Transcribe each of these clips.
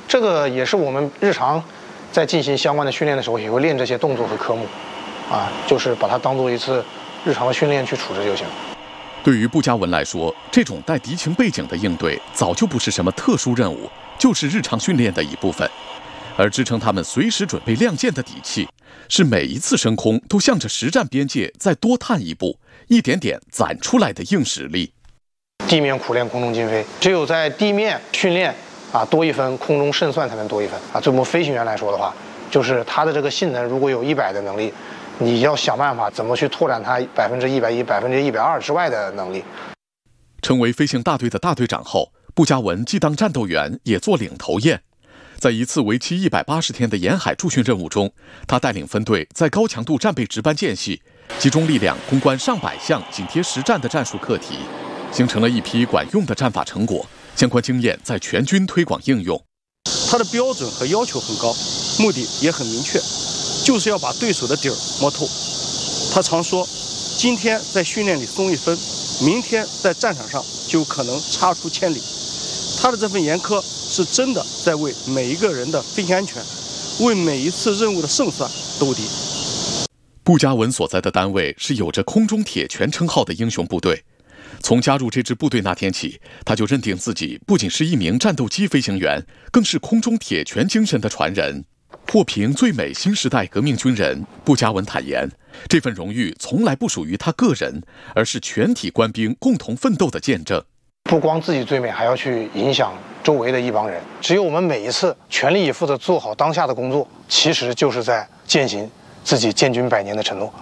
这个也是我们日常在进行相关的训练的时候，也会练这些动作和科目，就是把它当做一次日常的训练去处置就行。 对于步佳文来说，这种带敌情背景的应对早就不是什么特殊任务，就是日常训练的一部分。而支撑他们随时准备亮剑的底气，是每一次升空都向着实战边界再多探一步，一点点攒出来的硬实力。 地面苦练，空中精飞，只有在地面训练多一分，空中胜算才能多一分对我们飞行员来说的话，就是他的这个性能如果有100的能力，你要想办法怎么去拓展它110%、120%之外的能力。 成为飞行大队的大队长后，步佳文既当战斗员，也做领头雁。在一次为期180天的沿海驻训任务中，他带领分队在高强度战备值班间隙，集中力量攻关上百项紧贴实战的战术课题，形成了一批管用的战法成果。相关经验在全军推广应用。 他的标准和要求很高，目的也很明确，就是要把对手的底儿摸透。他常说，今天在训练里松一分，明天在战场上就可能差出千里。他的这份严苛是真的在为每一个人的飞行安全，为每一次任务的胜算兜底。 步佳文所在的单位是有着空中铁拳称号的英雄部队。从加入这支部队那天起，他就认定自己不仅是一名战斗机飞行员，更是空中铁拳精神的传人。获评最美新时代革命军人，步佳文坦言，这份荣誉从来不属于他个人，而是全体官兵共同奋斗的见证。 不光自己最美，还要去影响周围的一帮人。只有我们每一次全力以赴地做好当下的工作，其实就是在践行自己建军100年的承诺。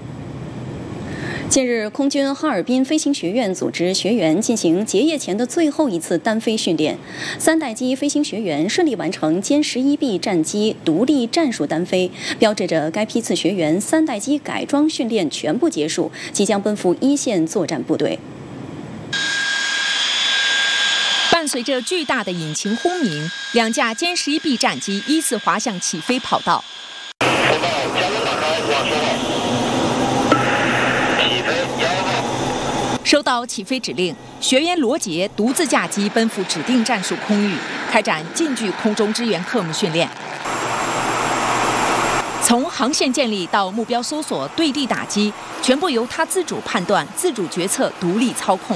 近日，空军哈尔滨飞行学院组织学员进行结业前的最后一次单飞训练，3代机飞行学员顺利完成歼11B 战机独立战术单飞，标志着该批次学员3代机改装训练全部结束，即将奔赴一线作战部队。 伴随着巨大的引擎轰鸣，2架歼11B 战机依次滑向起飞跑道。收到起飞指令，学员罗杰独自驾机奔赴指定战术空域，开展近距空中支援科目训练。从航线建立到目标搜索、对地打击，全部由他自主判断、自主决策、独立操控。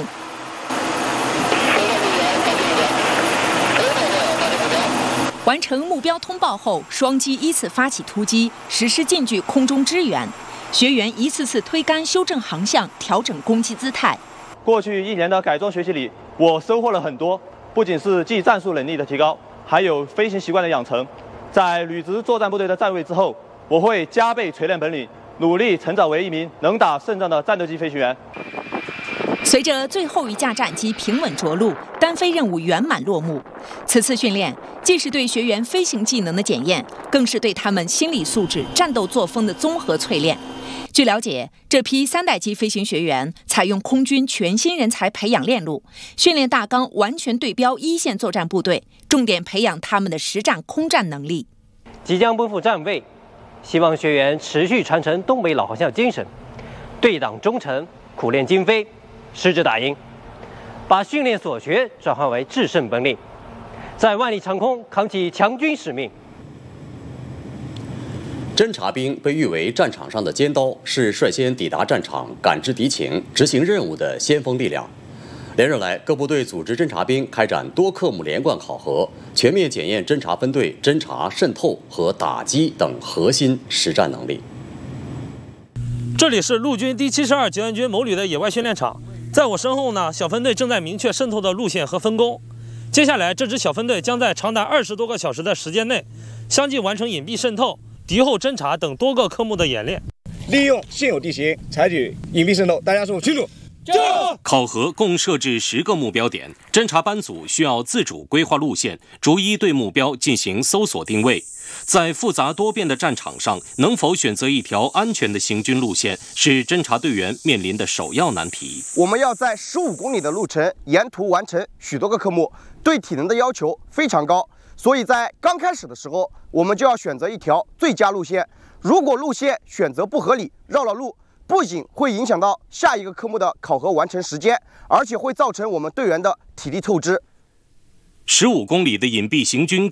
完成目标通报后，双机依次发起突击，实施近距空中支援。学员一次次推杆修正航向，调整攻击姿态。 过去1年的改装学习里，我收获了很多，不仅是技战术能力的提高，还有飞行习惯的养成。在履职作战部队的站位之后，我会加倍锤炼本领，努力成长为一名能打胜仗的战斗机飞行员。 随着最后一架战机平稳着陆，单飞任务圆满落幕。此次训练既是对学员飞行技能的检验，更是对他们心理素质、战斗作风的综合淬炼。据了解，这批3代机飞行学员采用空军全新人才培养链路，训练大纲完全对标一线作战部队，重点培养他们的实战空战能力。 即将奔赴战位，希望学员持续传承东北老航校精神，对党忠诚，苦练精飞，矢志打赢，把训练所学转换为制胜本领，在万里长空扛起强军使命。 侦察兵被誉为战场上的尖刀，是率先抵达战场、感知敌情、执行任务的先锋力量。连日来，各部队组织侦察兵开展多科目连贯考核，全面检验侦察分队侦察、渗透和打击等核心实战能力。 这里是陆军第72集团军某旅的野外训练场，在我身后呢，小分队正在明确渗透的路线和分工。接下来，这支小分队将在长达20多个小时的时间内，相继完成隐蔽渗透、敌后侦察等多个科目的演练， 利用现有地形采取隐蔽渗透，大家是否清楚？ 考核共设置10个目标点，侦察班组需要自主规划路线，逐一对目标进行搜索定位。在复杂多变的战场上，能否选择一条安全的行军路线，是侦察队员面临的首要难题。 我们要在15公里的路程沿途完成许多个科目，对体能的要求非常高。所以在刚开始的时候，我们就要选择一条最佳路线。如果路线选择不合理，绕了路，不仅会影响到下一个科目的考核完成时间，而且会造成我们队员的体力透支。 15公里的隐蔽行军